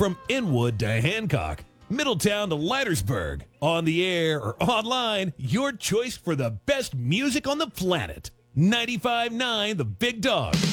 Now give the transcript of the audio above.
From Inwood to Hancock, Middletown to Leitersburg, on the air or online, your choice for the best music on the planet. 95.9 The Big Dog.